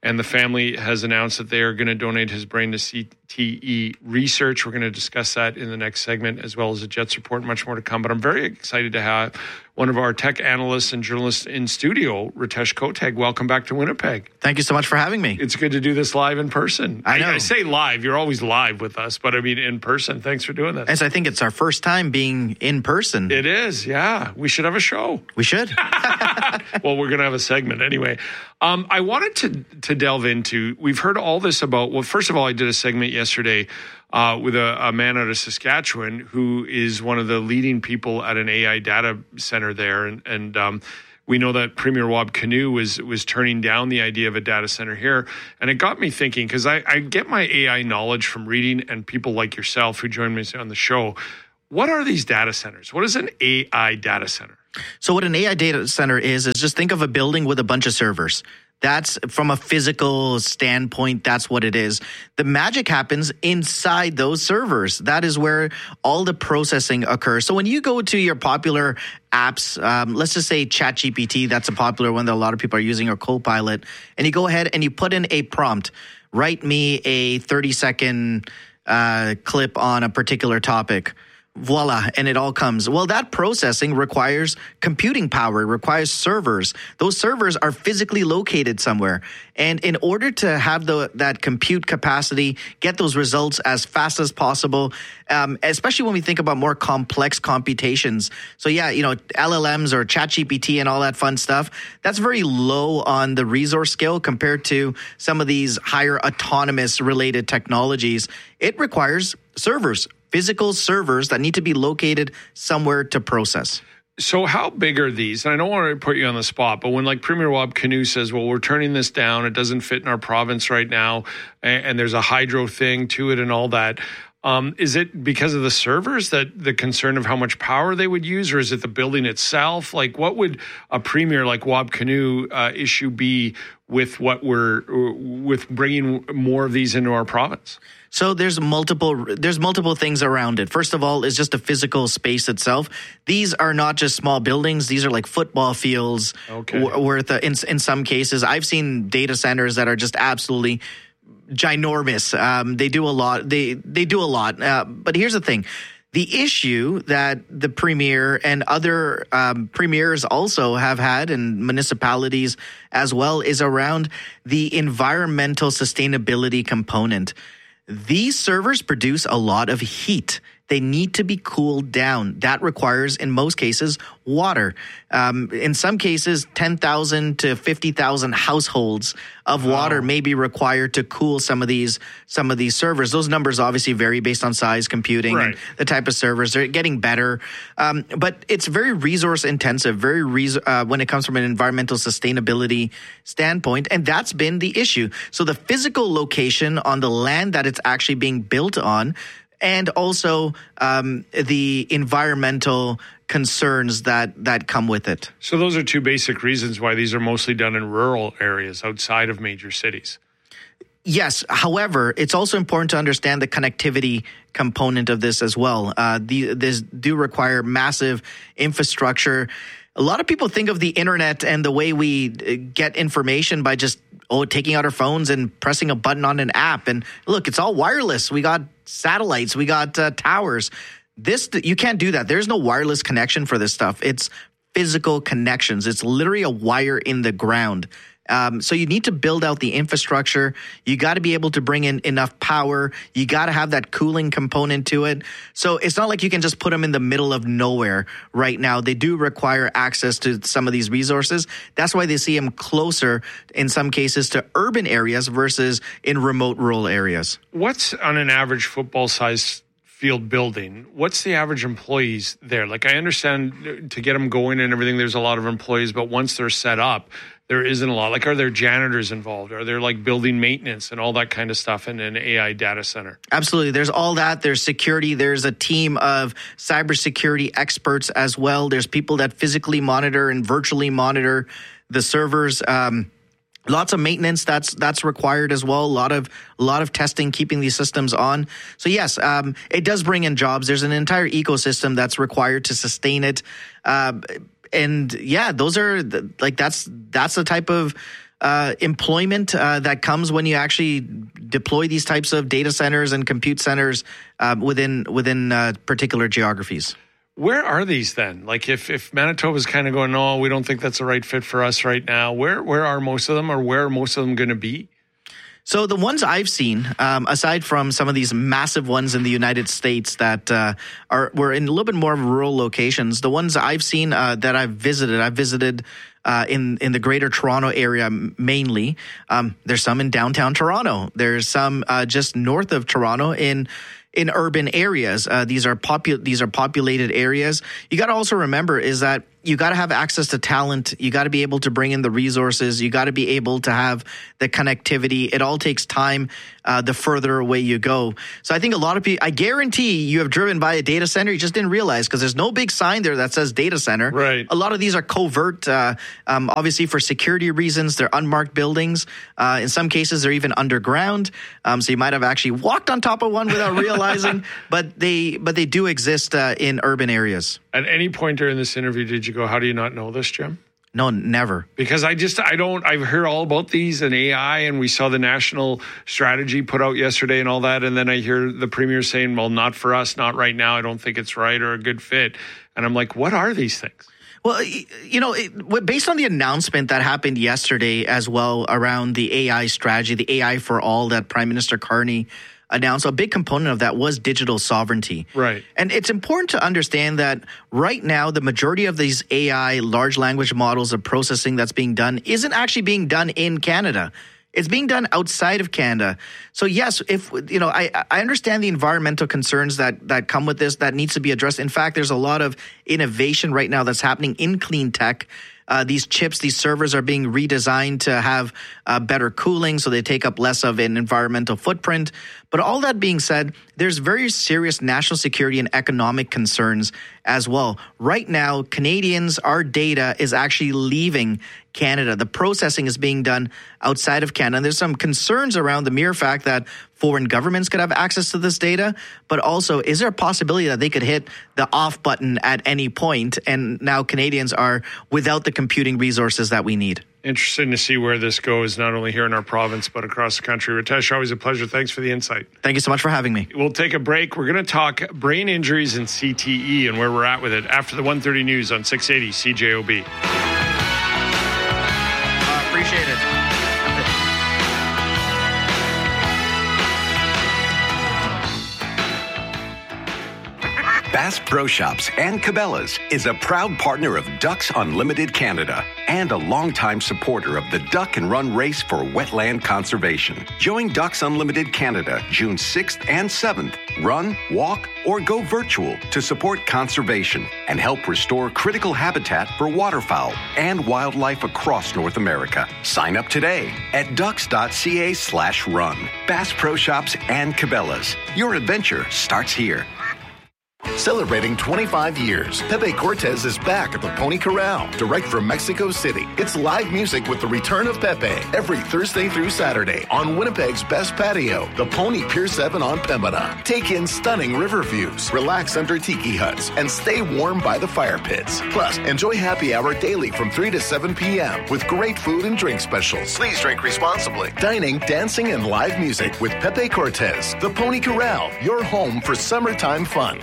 and the family has announced that they are going to donate his brain to C T E research. We're going to discuss that in the next segment, as well as a Jets report. Much more to come. But I'm very excited to have one of our tech analysts and journalists in studio, Ritesh Kotag. Welcome back to Winnipeg. Thank you so much for having me. It's good to do this live in person. I know. I, I say live. You're always live with us, but I mean in person. Thanks for doing this. As I think it's our first time being in person. It is, yeah. We should have a show. We should. Well, we're going to have a segment anyway. Um, I wanted to to delve into, we've heard all this about, well, first of all, I did a segment yesterday uh, with a, a man out of Saskatchewan who is one of the leading people at an A I data center there. And, and um, we know that Premier Wab Kinew was, was turning down the idea of a data center here. And it got me thinking, because I, I get my A I knowledge from reading and people like yourself who join me on the show. What are these data centers? What is an A I data center? So what an A I data center is, is just think of a building with a bunch of servers. That's from a physical standpoint, that's what it is. The magic happens inside those servers. That is where all the processing occurs. So when you go to your popular apps, um, let's just say ChatGPT, that's a popular one that a lot of people are using, or Copilot, and you go ahead and you put in a prompt, write me a thirty second uh, clip on a particular topic. Voila, and it all comes. Well, that processing requires computing power, it requires servers. Those servers are physically located somewhere. And in order to have the that compute capacity, get those results as fast as possible, um, especially when we think about more complex computations. So yeah, you know, L L Ms or ChatGPT and all that fun stuff, that's very low on the resource scale compared to some of these higher autonomous related technologies. It requires servers. Physical servers that need to be located somewhere to process. So how big are these? And I don't want to put you on the spot, but when like Premier Wab Kinew says, well, we're turning this down, it doesn't fit in our province right now, and, and there's a hydro thing to it and all that, um, is it because of the servers, that the concern of how much power they would use, or is it the building itself? Like, what would a premier like Wab Kinew uh, issue be with what we're, with bringing more of these into our province? So there's multiple there's multiple things around it. First of all, is just the physical space itself. These are not just small buildings. These are like football fields okay. w- worth. Uh, in in some cases, I've seen data centers that are just absolutely ginormous. Um, they do a lot. They they do a lot. Uh, but here's the thing. The issue that the premier and other um, premiers also have had, and municipalities as well, is around the environmental sustainability component. These servers produce a lot of heat. They need to be cooled down. That requires, in most cases, water. Um, in some cases, ten thousand to fifty thousand households of wow. water may be required to cool some of these some of these servers. Those numbers obviously vary based on size, computing, right. and the type of servers. They're getting better. Um, but it's very resource intensive, very res- uh, when it comes from an environmental sustainability standpoint. And that's been the issue. So the physical location on the land that it's actually being built on, and also um, the environmental concerns that, that come with it. So those are two basic reasons why these are mostly done in rural areas outside of major cities. Yes. However, it's also important to understand the connectivity component of this as well. Uh, the, these do require massive infrastructure. A lot of people think of the internet and the way we get information by just oh, taking out our phones and pressing a button on an app. And look, it's all wireless. We got satellites. We got uh, towers. This, you can't do that. There's no wireless connection for this stuff. It's physical connections. It's literally a wire in the ground. Um, so you need to build out the infrastructure. You got to be able to bring in enough power. You got to have that cooling component to it. So it's not like you can just put them in the middle of nowhere right now. They do require access to some of these resources. That's why they see them closer in some cases to urban areas versus in remote rural areas. What's on an average football size field building? What's the average employees there? Like, I understand to get them going and everything, there's a lot of employees, but once they're set up, there isn't a lot. Like, are there janitors involved? Are there like building maintenance and all that kind of stuff in an A I data center? Absolutely. There's all that. There's security. There's a team of cybersecurity experts as well. There's people that physically monitor and virtually monitor the servers. Um, Lots of maintenance that's that's required as well. A lot of a lot of testing, keeping these systems on. So yes, um, it does bring in jobs. There's an entire ecosystem that's required to sustain it. Uh, and yeah, those are the, like that's that's the type of uh, employment uh, that comes when you actually deploy these types of data centers and compute centers uh, within within uh, particular geographies. Where are these then? Like if, if Manitoba's kind of going, no, we don't think that's the right fit for us right now. Where where are most of them, or where are most of them going to be? So the ones I've seen, um, aside from some of these massive ones in the United States that uh, are were in a little bit more rural locations, the ones I've seen uh, that I've visited, I've visited uh, in in the Greater Toronto area mainly. Um, there's some in downtown Toronto. There's some uh, just north of Toronto in. in urban areas. Uh, these are popu- these are populated areas. You got to also remember is that you got to have access to talent. You got to be able to bring in the resources. You got to be able to have the connectivity. It all takes time uh, the further away you go. So I think a lot of people, I guarantee you have driven by a data center. You just didn't realize because there's no big sign there that says data center. Right. A lot of these are covert, uh, um, obviously for security reasons. They're unmarked buildings. Uh, in some cases, they're even underground. Um, so you might have actually walked on top of one without realizing, but they but they do exist uh, in urban areas. At any point during this interview, did you go, how do you not know this, Jim? No, never. Because I just, I don't, I've heard all about these and A I, and we saw the national strategy put out yesterday and all that. And then I hear the premier saying, well, not for us, not right now. I don't think it's right or a good fit. And I'm like, what are these things? Well, you know, it, based on the announcement that happened yesterday as well around the A I strategy, the A I for all that Prime Minister Carney announced, a big component of that was digital sovereignty. Right. And it's important to understand that right now, the majority of these A I large language models of processing that's being done isn't actually being done in Canada. It's being done outside of Canada. So yes, if you know, I, I understand the environmental concerns that that come with this that needs to be addressed. In fact, there's a lot of innovation right now that's happening in clean tech. Uh, these chips, these servers are being redesigned to have uh, better cooling so they take up less of an environmental footprint. But all that being said, there's very serious national security and economic concerns as well. Right now, Canadians, our data is actually leaving Canada. The processing is being done outside of Canada. And there's some concerns around the mere fact that foreign governments could have access to this data, but also is there a possibility that they could hit the off button at any point, and now Canadians are without the computing resources that we need? Interesting to see where this goes, not only here in our province, but across the country. Ritesh, always a pleasure. Thanks for the insight. Thank you so much for having me. We'll take a break. We're going to talk brain injuries and C T E and where we're at with it after the one thirty news on six eighty C J O B. Uh, appreciate it. Bass Pro Shops and Cabela's is a proud partner of Ducks Unlimited Canada and a longtime supporter of the Duck and Run race for wetland conservation. Join Ducks Unlimited Canada June sixth and seventh. Run, walk, or go virtual to support conservation and help restore critical habitat for waterfowl and wildlife across North America. Sign up today at ducks.ca slash run. Bass Pro Shops and Cabela's. Your adventure starts here. Celebrating twenty-five years, Pepe Cortez is back at the Pony Corral, direct from Mexico City. It's live music with the return of Pepe every Thursday through Saturday on Winnipeg's best patio, the Pony Pier seven on Pembina. Take in stunning river views, relax under tiki huts, and stay warm by the fire pits. Plus, enjoy happy hour daily from three to seven p.m. with great food and drink specials. Please drink responsibly. Dining, dancing, and live music with Pepe Cortez. The Pony Corral, your home for summertime fun.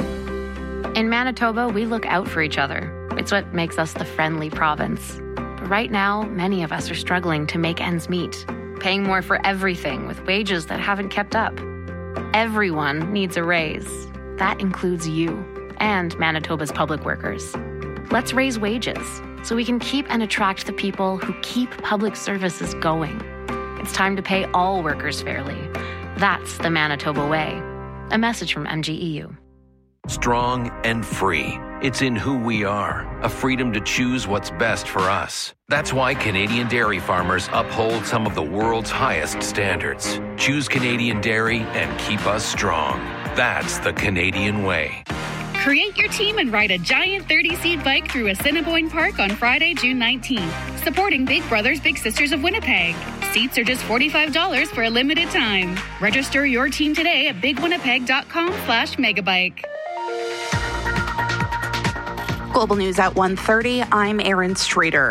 In Manitoba, we look out for each other. It's what makes us the friendly province. But right now, many of us are struggling to make ends meet, paying more for everything with wages that haven't kept up. Everyone needs a raise. That includes you and Manitoba's public workers. Let's raise wages so we can keep and attract the people who keep public services going. It's time to pay all workers fairly. That's the Manitoba way. A message from M G E U. Strong and free. It's in who we are, a freedom to choose what's best for us. That's why Canadian dairy farmers uphold some of the world's highest standards. Choose Canadian dairy and keep us strong. That's the Canadian way. Create your team and ride a giant thirty-seat bike through Assiniboine Park on Friday, June nineteenth, supporting Big Brothers Big Sisters of Winnipeg. Seats are just forty-five dollars for a limited time. Register your team today at bigwinnipeg.com slash megabike. Global News at one thirty. I'm Erin Streeter.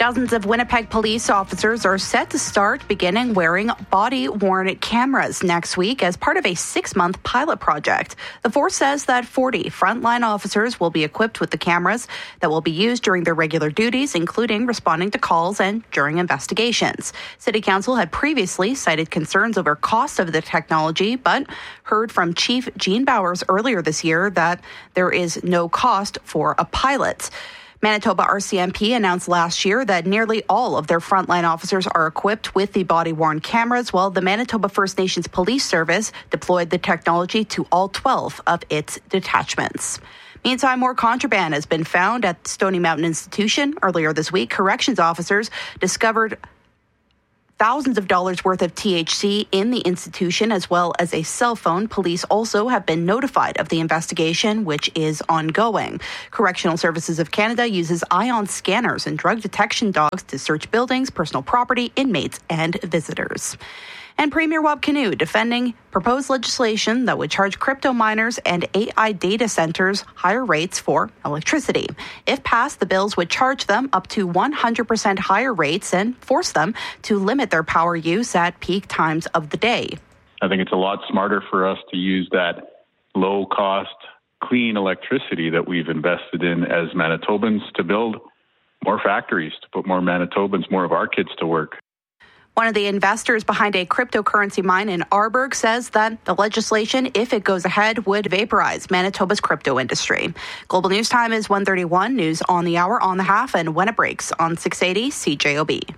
Dozens of Winnipeg police officers are set to start beginning wearing body-worn cameras next week as part of a six-month pilot project. The force says that forty frontline officers will be equipped with the cameras that will be used during their regular duties, including responding to calls and during investigations. City Council had previously cited concerns over cost of the technology, but heard from Chief Gene Bowers earlier this year that there is no cost for a pilot. Manitoba R C M P announced last year that nearly all of their frontline officers are equipped with the body-worn cameras, while the Manitoba First Nations Police Service deployed the technology to all twelve of its detachments. Meantime, more contraband has been found at Stony Mountain Institution. Earlier this week, corrections officers discovered thousands of dollars worth of T H C in the institution, as well as a cell phone. Police also have been notified of the investigation, which is ongoing. Correctional Services of Canada uses ion scanners and drug detection dogs to search buildings, personal property, inmates, and visitors. And Premier Wab Kinew defending proposed legislation that would charge crypto miners and A I data centers higher rates for electricity. If passed, the bills would charge them up to one hundred percent higher rates and force them to limit their power use at peak times of the day. I think it's a lot smarter for us to use that low-cost, clean electricity that we've invested in as Manitobans to build more factories, to put more Manitobans, more of our kids to work. One of the investors behind a cryptocurrency mine in Arborg says that the legislation, if it goes ahead, would vaporize Manitoba's crypto industry. Global News Time is one thirty-one. News on the hour, on the half, and when it breaks on six eighty C J O B.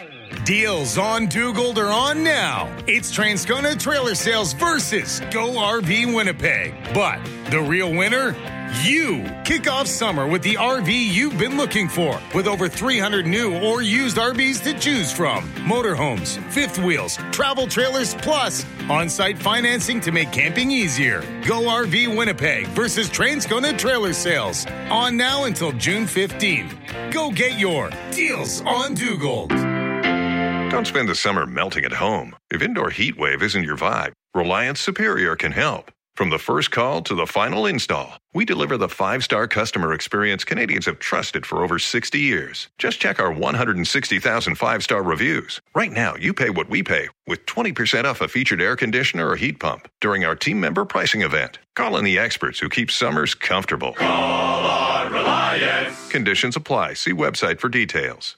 Deals on Dugald are on now. It's Transcona Trailer Sales versus Go R V Winnipeg. But the real winner? You. Kick off summer with the R V you've been looking for, with over three hundred new or used R Vs to choose from. Motorhomes, fifth wheels, travel trailers, plus on-site financing to make camping easier. Go R V Winnipeg versus Transcona Trailer Sales. On now until June fifteenth. Go get your Deals on Dugald. Don't spend the summer melting at home. If indoor heat wave isn't your vibe, Reliance Superior can help. From the first call to the final install, we deliver the five-star customer experience Canadians have trusted for over sixty years. Just check our one hundred sixty thousand five-star reviews. Right now, you pay what we pay with twenty percent off a featured air conditioner or heat pump during our team member pricing event. Call in the experts who keep summers comfortable. Call on Reliance. Conditions apply. See website for details.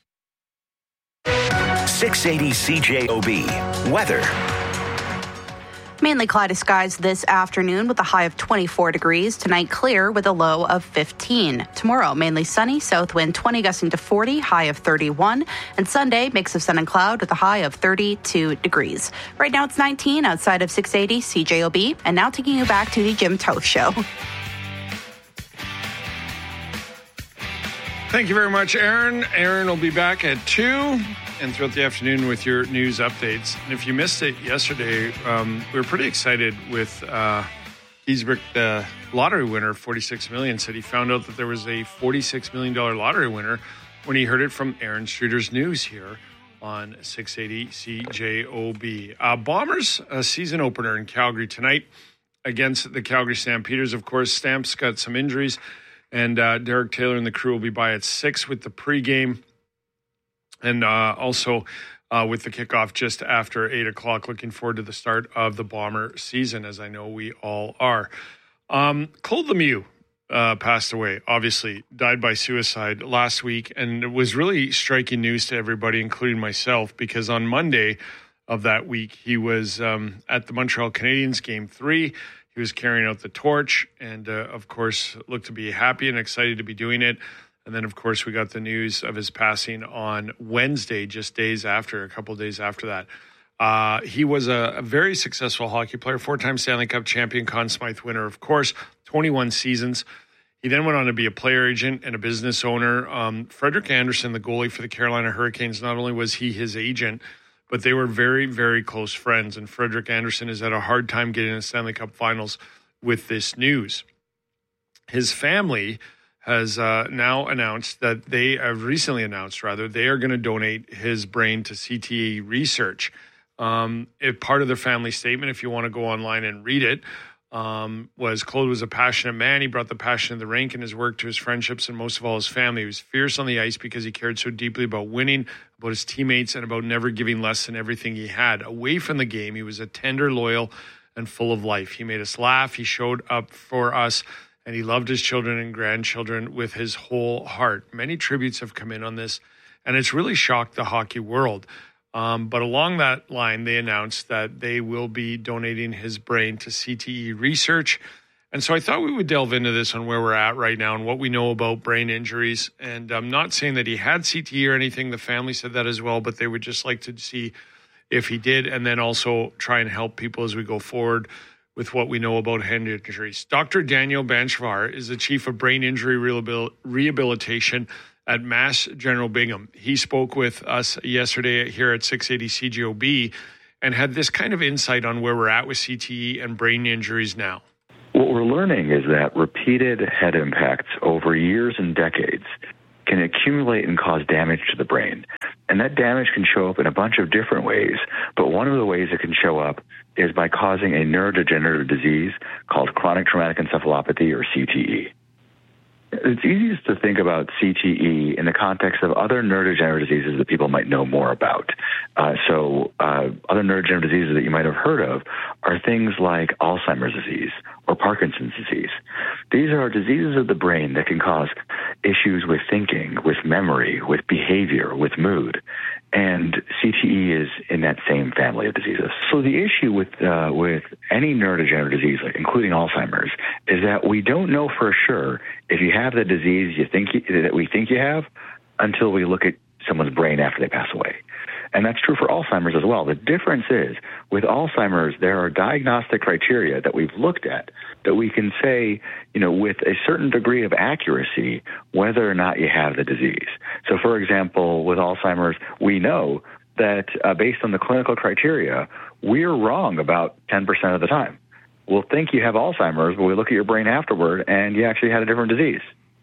six eighty C J O B. Weather. Mainly cloudy skies this afternoon with a high of twenty-four degrees. Tonight, clear with a low of fifteen. Tomorrow, mainly sunny, south wind twenty gusting to forty, high of thirty-one. And Sunday, mix of sun and cloud with a high of thirty-two degrees. Right now, it's nineteen outside of six eighty C J O B. And now taking you back to the Jim Toth Show. Thank you very much, Aaron. Aaron will be back at two and throughout the afternoon with your news updates. And if you missed it yesterday, um, we were pretty excited with uh, Giesbrecht, the lottery winner, forty-six million dollars, said he found out that there was a forty-six million dollars lottery winner when he heard it from Aaron Streeter's News here on six eighty C J O B. Uh, Bombers uh, season opener in Calgary tonight against the Calgary Stampeders. Of course, Stamps got some injuries, and uh, Derek Taylor and the crew will be by at six with the pregame. And uh, also uh, with the kickoff just after eight o'clock. Looking forward to the start of the Bomber season, as I know we all are. Um, Claude Lemieux uh, passed away, obviously, died by suicide last week. And it was really striking news to everybody, including myself, because on Monday of that week, he was um, at the Montreal Canadiens game three. He was carrying out the torch and, uh, of course, looked to be happy and excited to be doing it. And then, of course, we got the news of his passing on Wednesday, just days after, a couple of days after that. Uh, he was a, a very successful hockey player, four-time Stanley Cup champion, Conn Smythe winner, of course, twenty-one seasons. He then went on to be a player agent and a business owner. Um, Frederick Anderson, the goalie for the Carolina Hurricanes, not only was he his agent, but they were very, very close friends. And Frederick Anderson has had a hard time getting in the Stanley Cup finals with this news. His family has uh, now announced that they have recently announced, rather, they are going to donate his brain to C T E research. Um, if part of their family statement, if you want to go online and read it, um, was Claude was a passionate man. He brought the passion of the rink and his work to his friendships and most of all his family. He was fierce on the ice because he cared so deeply about winning, about his teammates, and about never giving less than everything he had. Away from the game, he was a tender, loyal, and full of life. He made us laugh. He showed up for us, and he loved his children and grandchildren with his whole heart. Many tributes have come in on this, and it's really shocked the hockey world. Um, but along that line, they announced that they will be donating his brain to C T E research. And so I thought we would delve into this on where we're at right now and what we know about brain injuries. And I'm not saying that he had C T E or anything. The family said that as well, but they would just like to see if he did, and then also try and help people as we go forward with what we know about head injuries. Doctor Daniel Banchvar is the chief of brain injury rehabil- rehabilitation at Mass General Bingham. He spoke with us yesterday here at six eighty C J O B and had this kind of insight on where we're at with C T E and brain injuries now. What we're learning is that repeated head impacts over years and decades can accumulate and cause damage to the brain. And that damage can show up in a bunch of different ways, but one of the ways it can show up is by causing a neurodegenerative disease called chronic traumatic encephalopathy, or C T E. It's easiest to think about C T E in the context of other neurodegenerative diseases that people might know more about. Uh, so uh, other neurodegenerative diseases that you might have heard of are things like Alzheimer's disease or Parkinson's disease. These are diseases of the brain that can cause issues with thinking, with memory, with behavior, with mood. And C T E is in that same family of diseases. So the issue with uh, with any neurodegenerative disease, including Alzheimer's, is that we don't know for sure if you have the disease you think you, that we think you have until we look at someone's brain after they pass away. And that's true for Alzheimer's as well. The difference is, with Alzheimer's, there are diagnostic criteria that we've looked at that we can say, you know, with a certain degree of accuracy, whether or not you have the disease. So, for example, with Alzheimer's, we know that uh, based on the clinical criteria, we're wrong about ten percent of the time. We'll think you have Alzheimer's, but we look at your brain afterward, and you actually had a different disease.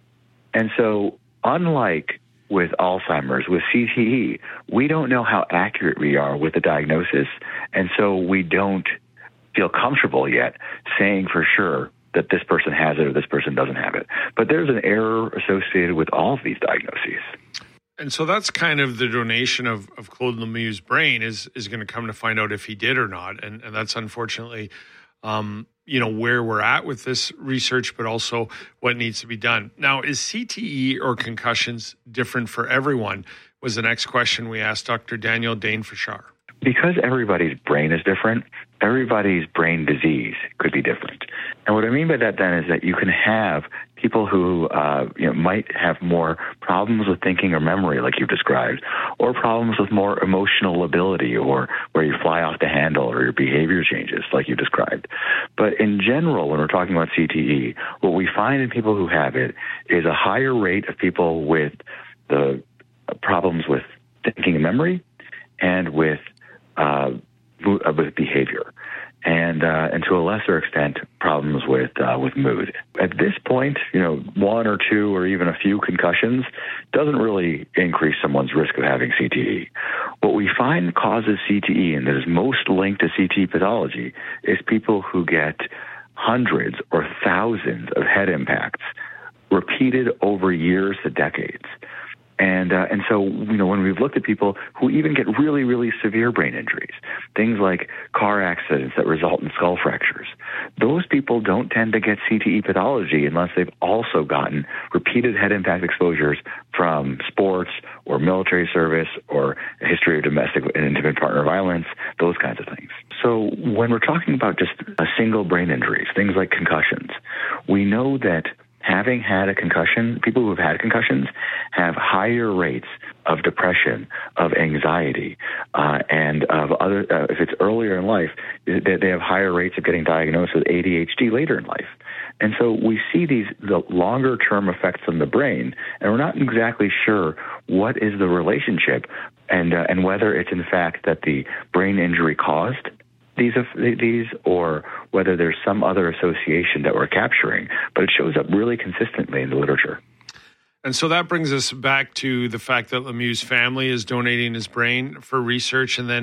And so, unlike with Alzheimer's, with C T E, we don't know how accurate we are with the diagnosis, and so we don't feel comfortable yet saying for sure that this person has it or this person doesn't have it. But there's an error associated with all of these diagnoses. And so that's kind of the donation of, of Claude Lemieux's brain is is going to come to find out if he did or not. And, and that's unfortunately, um, you know, where we're at with this research, but also what needs to be done. Now, is C T E or concussions different for everyone? Was the next question we asked Doctor Daniel Banchvar. Because everybody's brain is different, everybody's brain disease could be different. And what I mean by that then is that you can have people who uh, you know, might have more problems with thinking or memory, like you've described, or problems with more emotional ability, or where you fly off the handle or your behavior changes, like you described. But in general, when we're talking about C T E, what we find in people who have it is a higher rate of people with the problems with thinking and memory and with uh, with behavior. And uh, and to a lesser extent, problems with uh, with mood. At this point, you know, one or two or even a few concussions doesn't really increase someone's risk of having C T E. What we find causes C T E, and that is most linked to C T E pathology, is people who get hundreds or thousands of head impacts repeated over years to decades. And uh, and so, you know, when we've looked at people who even get really, really severe brain injuries, things like car accidents that result in skull fractures, those people don't tend to get C T E pathology unless they've also gotten repeated head impact exposures from sports or military service or a history of domestic and intimate partner violence, those kinds of things. So when we're talking about just a single brain injuries, things like concussions, we know that having had a concussion, people who have had concussions have higher rates of depression, of anxiety, uh, and of other, uh, if it's earlier in life, they, they have higher rates of getting diagnosed with A D H D later in life. And so we see these the longer-term effects on the brain, and we're not exactly sure what is the relationship and uh, and whether it's in fact that the brain injury caused these these or whether there's some other association that we're capturing, but it shows up really consistently in the literature. And so that brings us back to the fact that Lemieux's family is donating his brain for research. And then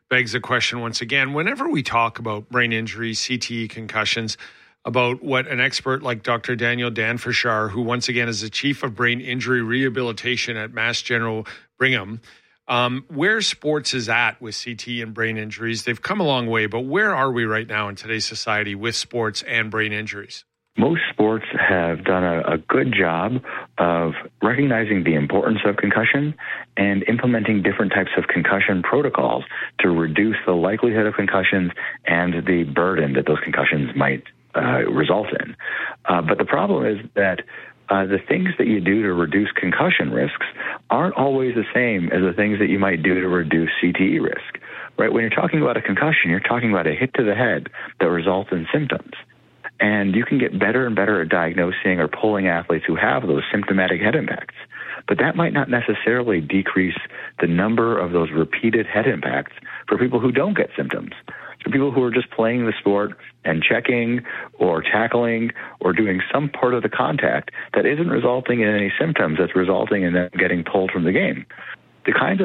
begs the question once again, whenever we talk about brain injury, C T E, concussions, about what an expert like Doctor Daniel Danfashar, who once again is the Chief of Brain Injury Rehabilitation at Mass General Brigham, um, where sports is at with C T E and brain injuries. They've come a long way, but where are we right now in today's society with sports and brain injuries? Most sports have done a, a good job of recognizing the importance of concussion and implementing different types of concussion protocols to reduce the likelihood of concussions and the burden that those concussions might uh, result in. Uh, but the problem is that uh, the things that you do to reduce concussion risks aren't always the same as the things that you might do to reduce C T E risk. Right? When you're talking about a concussion, you're talking about a hit to the head that results in symptoms. And you can get better and better at diagnosing or pulling athletes who have those symptomatic head impacts. But that might not necessarily decrease the number of those repeated head impacts for people who don't get symptoms. For people who are just playing the sport and checking or tackling or doing some part of the contact that isn't resulting in any symptoms, that's resulting in them getting pulled from the game. The kinds of